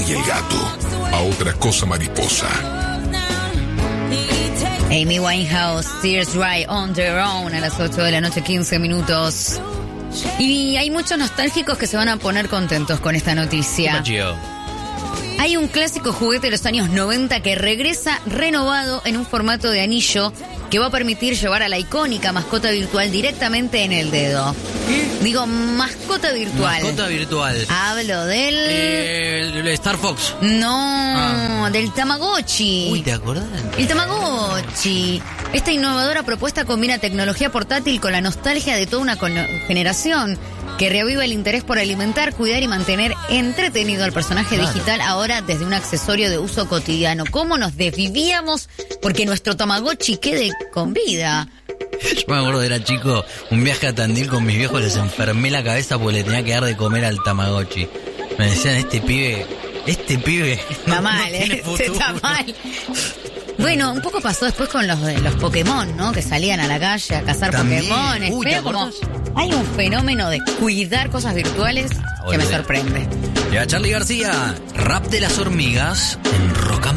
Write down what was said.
y el gato a otra cosa mariposa. Amy Winehouse, Tears Dry on Their Own, a las 8 de la noche, 15 minutos. Y hay muchos nostálgicos que se van a poner contentos con esta noticia. Hay un clásico juguete de los años 90 que regresa renovado en un formato de anillo que va a permitir llevar a la icónica mascota virtual directamente en el dedo. ¿Qué? Digo, mascota virtual. Mascota virtual. Hablo del... El Star Fox. No, del Tamagotchi. Uy, ¿te acordás? El Tamagotchi. Esta innovadora propuesta combina tecnología portátil con la nostalgia de toda una generación que reaviva el interés por alimentar, cuidar y mantener entretenido al personaje digital ahora desde un accesorio de uso cotidiano. ¿Cómo nos desvivíamos porque nuestro Tamagotchi quede con vida? Yo me acuerdo de era chico, un viaje a Tandil con mis viejos, les enfermé la cabeza porque le tenía que dar de comer al Tamagotchi. Me decían, este pibe está mal, está mal. Bueno, un poco pasó después con los Pokémon, ¿no? Que salían a la calle a cazar Pokémones. Uy, pero como hay un fenómeno de cuidar cosas virtuales que me sorprende. Y a Charly García, Rap de las Hormigas en Rock and